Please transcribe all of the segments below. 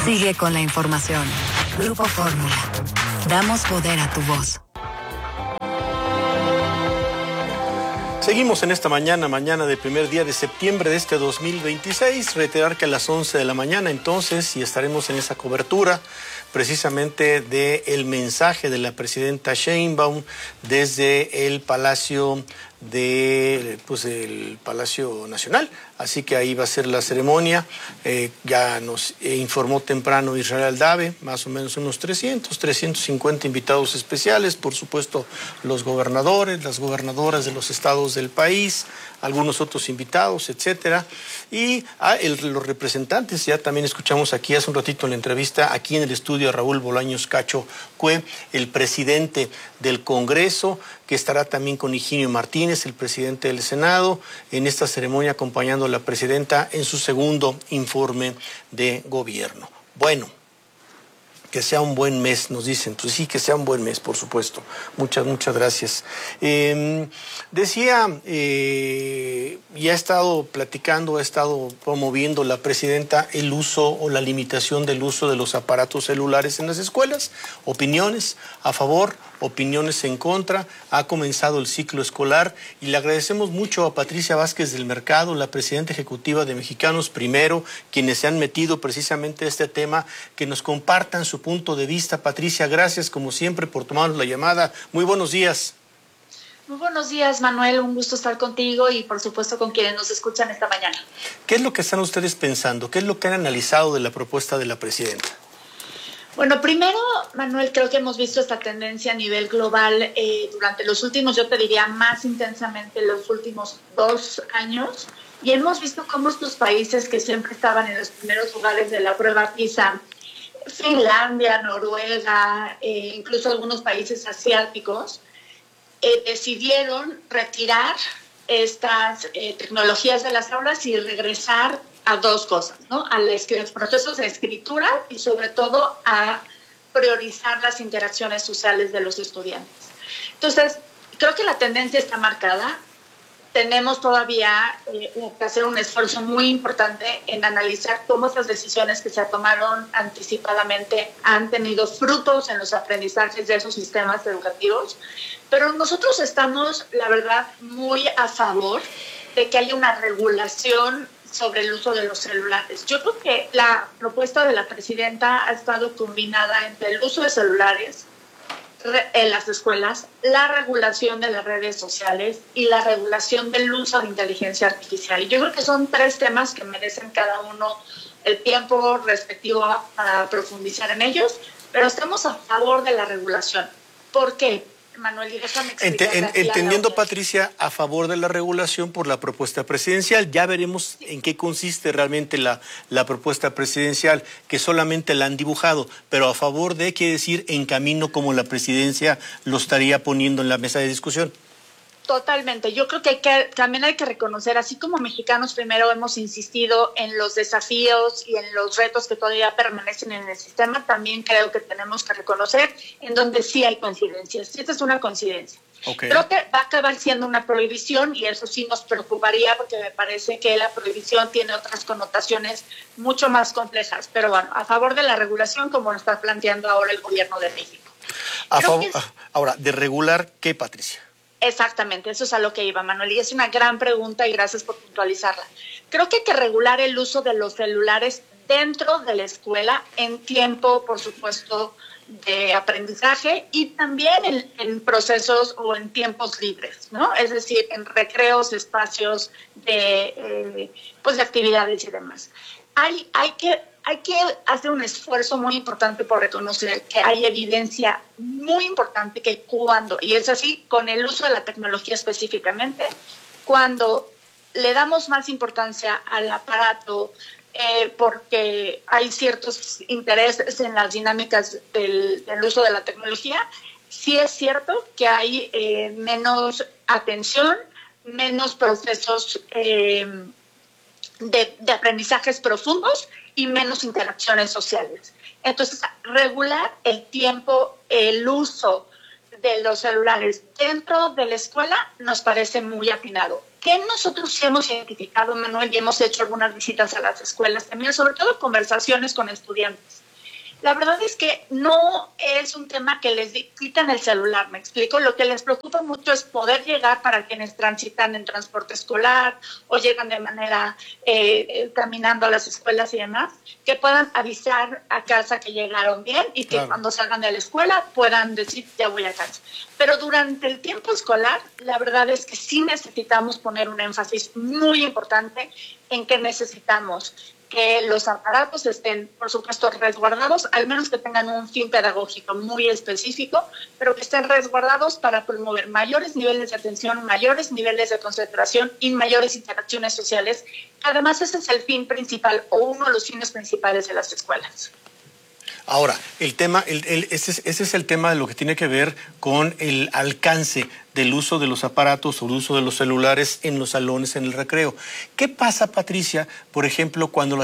Sigue con la información. Grupo Fórmula. Damos poder a tu voz. Seguimos en esta mañana del primer día de septiembre de este 2026. Reiterar que a las 11 de la mañana entonces, y estaremos en esa cobertura precisamente del mensaje de la presidenta Sheinbaum desde el Palacio el Palacio Nacional. Así que ahí va a ser la ceremonia. Ya nos informó temprano Israel Aldave, más o menos unos 350 invitados especiales, por supuesto los gobernadores, las gobernadoras de los estados del país, algunos otros invitados, etcétera. Y los representantes, ya también escuchamos aquí hace un ratito en la entrevista, aquí en el estudio a Raúl Bolaños Cacho Cue, el presidente del Congreso, que estará también con Higinio Martínez, el presidente del Senado, en esta ceremonia acompañando a la presidenta en su segundo informe de gobierno. Bueno, que sea un buen mes, nos dicen. Pues sí, que sea un buen mes, por supuesto. Muchas gracias. Decía, ya ha estado platicando, ha estado promoviendo la presidenta el uso o la limitación del uso de los aparatos celulares en las escuelas. Opiniones a favor, opiniones en contra. Ha comenzado el ciclo escolar y le agradecemos mucho a Patricia Vázquez del Mercado, la presidenta ejecutiva de Mexicanos Primero, quienes se han metido precisamente a este tema, que nos compartan su punto de vista. Patricia, gracias como siempre por tomarnos la llamada. Muy buenos días. Muy buenos días, Manuel. Un gusto estar contigo y, por supuesto, con quienes nos escuchan esta mañana. ¿Qué es lo que están ustedes pensando? ¿Qué es lo que han analizado de la propuesta de la presidenta? Bueno, primero, Manuel, creo que hemos visto esta tendencia a nivel global durante los últimos, yo te diría más intensamente los últimos 2 años, y hemos visto cómo estos países que siempre estaban en los primeros lugares de la prueba PISA, Finlandia, Noruega, incluso algunos países asiáticos, decidieron retirar estas tecnologías de las aulas y regresar a 2 cosas, ¿no? A los procesos de escritura y sobre todo a priorizar las interacciones sociales de los estudiantes. Entonces, creo que la tendencia está marcada. Tenemos todavía que hacer un esfuerzo muy importante en analizar cómo esas decisiones que se tomaron anticipadamente han tenido frutos en los aprendizajes de esos sistemas educativos. Pero nosotros estamos, la verdad, muy a favor de que haya una regulación sobre el uso de los celulares. Yo creo que la propuesta de la presidenta ha estado combinada entre el uso de celulares en las escuelas, la regulación de las redes sociales y la regulación del uso de inteligencia artificial. Y yo creo que son 3 temas que merecen cada uno el tiempo respectivo a profundizar en ellos, pero estamos a favor de la regulación. ¿Por qué, Manuel? Y déjame explicar. Entendiendo, Patricia, a favor de la regulación por la propuesta presidencial. Ya veremos en qué consiste realmente la propuesta presidencial, que solamente la han dibujado, pero a favor de, quiere decir, en camino como la presidencia lo estaría poniendo en la mesa de discusión. Totalmente. Yo creo que también hay que reconocer, así como Mexicanos Primero hemos insistido en los desafíos y en los retos que todavía permanecen en el sistema, también creo que tenemos que reconocer en donde sí hay coincidencias. Esta es una coincidencia. Okay. Creo que va a acabar siendo una prohibición y eso sí nos preocuparía porque me parece que la prohibición tiene otras connotaciones mucho más complejas. Pero bueno, a favor de la regulación como lo está planteando ahora el gobierno de México. Ahora, ¿de regular qué, Patricia? Exactamente, eso es a lo que iba, Manuel, y es una gran pregunta y gracias por puntualizarla. Creo que hay que regular el uso de los celulares dentro de la escuela en tiempo, por supuesto, de aprendizaje y también en procesos o en tiempos libres, ¿no? Es decir, en recreos, espacios de actividades y demás. Hay que hacer un esfuerzo muy importante por reconocer que hay evidencia muy importante que cuando, y es así con el uso de la tecnología específicamente, cuando le damos más importancia al aparato porque hay ciertos intereses en las dinámicas del uso de la tecnología, sí es cierto que hay menos atención, menos procesos de aprendizajes profundos y menos interacciones sociales. Entonces, regular el tiempo, el uso de los celulares dentro de la escuela nos parece muy atinado. que nosotros sí hemos identificado, Manuel, y hemos hecho algunas visitas a las escuelas también, sobre todo conversaciones con estudiantes. La verdad es que no es un tema que les quitan el celular, me explico. Lo que les preocupa mucho es poder llegar para quienes transitan en transporte escolar o llegan de manera caminando a las escuelas y demás, que puedan avisar a casa que llegaron bien y que cuando salgan de la escuela puedan decir ya voy a casa. Pero durante el tiempo escolar, la verdad es que sí necesitamos poner un énfasis muy importante en que necesitamos que los aparatos estén, por supuesto, resguardados, al menos que tengan un fin pedagógico muy específico, pero que estén resguardados para promover mayores niveles de atención, mayores niveles de concentración y mayores interacciones sociales. Además, ese es el fin principal o uno de los fines principales de las escuelas. Ahora, ese es el tema de lo que tiene que ver con el alcance del uso de los aparatos o el uso de los celulares en los salones, en el recreo. ¿Qué pasa, Patricia, por ejemplo, cuando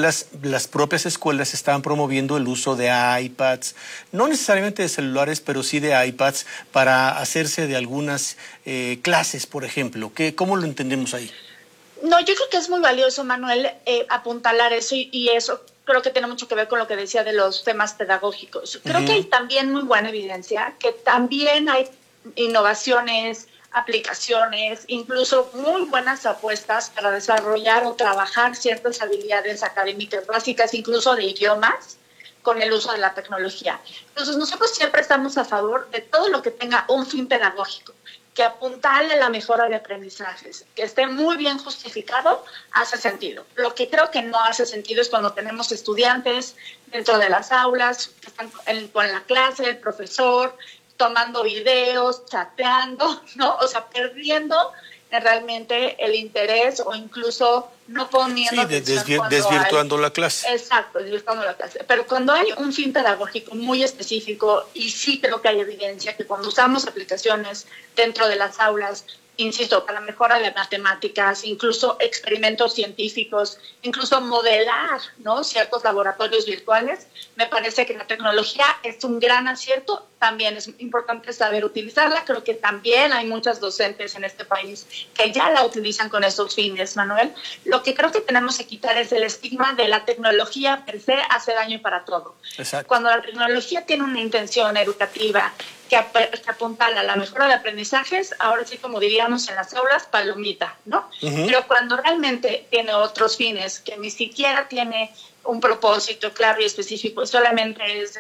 las propias escuelas estaban promoviendo el uso de iPads, no necesariamente de celulares, pero sí de iPads, para hacerse de algunas clases, por ejemplo? ¿Cómo lo entendemos ahí? No, yo creo que es muy valioso, Manuel, apuntalar eso y eso creo que tiene mucho que ver con lo que decía de los temas pedagógicos. Creo que hay también muy buena evidencia, que también hay innovaciones, aplicaciones, incluso muy buenas apuestas para desarrollar o trabajar ciertas habilidades académicas básicas, incluso de idiomas, con el uso de la tecnología. Entonces, nosotros siempre estamos a favor de todo lo que tenga un fin pedagógico, que apuntarle a la mejora de aprendizajes, que esté muy bien justificado, hace sentido. Lo que creo que no hace sentido es cuando tenemos estudiantes dentro de las aulas, que están con la clase, el profesor, tomando videos, chateando, ¿no? O sea, perdiendo realmente el interés o incluso no poniendo desvirtuando la clase. Exacto, desvirtuando la clase. Pero cuando hay un fin pedagógico muy específico, y sí creo que hay evidencia que cuando usamos aplicaciones dentro de las aulas, insisto, para la mejora de matemáticas, incluso experimentos científicos, incluso modelar, ¿no?, ciertos laboratorios virtuales, me parece que la tecnología es un gran acierto. También es importante saber utilizarla. Creo que también hay muchas docentes en este país que ya la utilizan con esos fines, Manuel. Lo que creo que tenemos que quitar es el estigma de la tecnología per se hace daño para todo. Exacto. Cuando la tecnología tiene una intención educativa que apuntala a la mejora de aprendizajes, ahora sí, como diríamos en las aulas, palomita, ¿no? Pero cuando realmente tiene otros fines, que ni siquiera tiene un propósito claro y específico, solamente es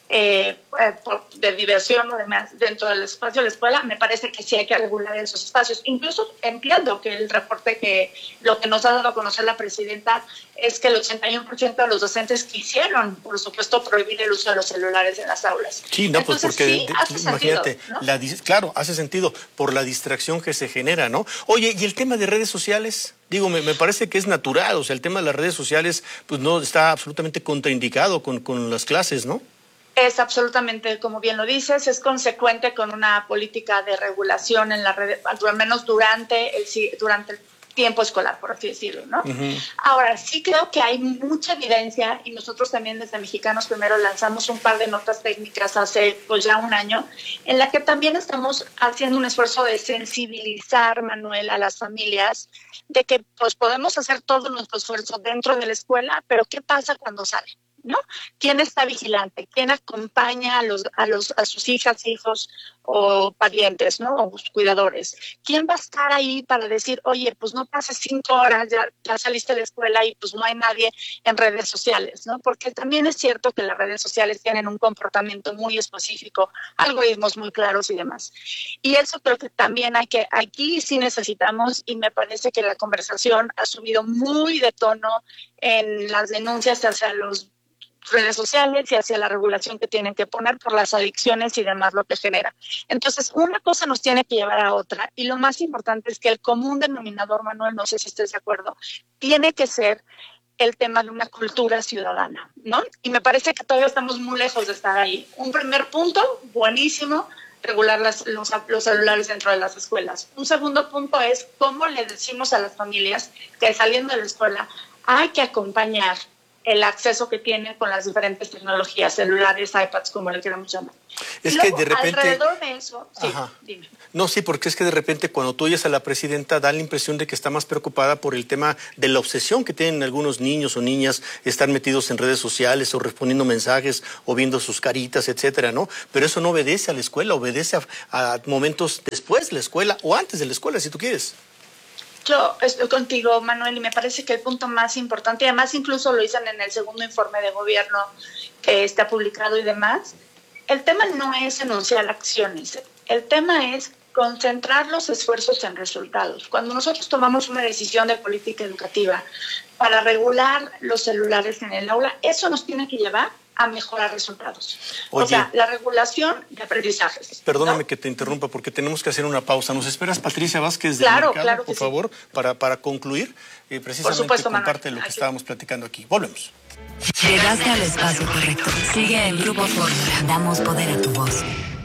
de diversión o demás dentro del espacio de la escuela, me parece que sí hay que regular esos espacios. Incluso entiendo que el reporte lo que nos ha dado a conocer la presidenta es que el 81% de los docentes quisieron, por supuesto, prohibir el uso de los celulares en las aulas. Sí, no, entonces, pues porque sí, imagínate, sentido, ¿no? Claro, hace sentido por la distracción que se genera, ¿no? Oye, ¿y el tema de redes sociales? Digo, me parece que es natural, o sea, el tema de las redes sociales, pues no está absolutamente contraindicado con las clases, ¿no? Es absolutamente, como bien lo dices, es consecuente con una política de regulación en la red, al menos durante el tiempo escolar, por así decirlo, ¿no? Ahora, sí creo que hay mucha evidencia, y nosotros también desde Mexicanos Primero lanzamos un par de notas técnicas hace pues ya un año, en la que también estamos haciendo un esfuerzo de sensibilizar, Manuel, a las familias, de que pues podemos hacer todo nuestro esfuerzo dentro de la escuela, pero ¿qué pasa cuando salen? ¿No? ¿Quién está vigilante? ¿Quién acompaña a sus hijas, hijos o parientes, ¿no?, o cuidadores? ¿Quién va a estar ahí para decir, oye, pues no pases 5 horas, ya saliste de la escuela y pues no hay nadie en redes sociales, ¿no? Porque también es cierto que las redes sociales tienen un comportamiento muy específico, algoritmos muy claros y demás. Y eso creo que también aquí sí necesitamos, y me parece que la conversación ha subido muy de tono en las denuncias hacia los redes sociales y hacia la regulación que tienen que poner por las adicciones y demás lo que genera. Entonces, una cosa nos tiene que llevar a otra, y lo más importante es que el común denominador, Manuel, no sé si estés de acuerdo, tiene que ser el tema de una cultura ciudadana, ¿no? Y me parece que todavía estamos muy lejos de estar ahí. Un primer punto, buenísimo, regular los celulares dentro de las escuelas. Un segundo punto es cómo le decimos a las familias que saliendo de la escuela hay que acompañar el acceso que tiene con las diferentes tecnologías, celulares, iPads, como le queramos llamar. Es luego, que de repente... alrededor de eso, sí, dime. No, sí, porque es que de repente cuando tú oyes a la presidenta da la impresión de que está más preocupada por el tema de la obsesión que tienen algunos niños o niñas estar metidos en redes sociales o respondiendo mensajes o viendo sus caritas, etcétera, ¿no? Pero eso no obedece a la escuela, obedece a momentos después de la escuela o antes de la escuela, si tú quieres. Yo estoy contigo, Manuel, y me parece que el punto más importante, y además incluso lo dicen en el segundo informe de gobierno que está publicado y demás, el tema no es enunciar acciones, el tema es concentrar los esfuerzos en resultados. Cuando nosotros tomamos una decisión de política educativa para regular los celulares en el aula, eso nos tiene que llevar a mejorar resultados. Oye, o sea, la regulación de aprendizajes. Perdóname, ¿no? que te interrumpa porque tenemos que hacer una pausa. ¿Nos esperas, Patricia Vázquez del Claro, Mercado, claro que por favor, para concluir precisamente por supuesto, con Manuel. parte de lo que estábamos platicando aquí? Volvemos. Llegaste al espacio correcto. Sigue en Grupo Fórmula. Damos poder a tu voz.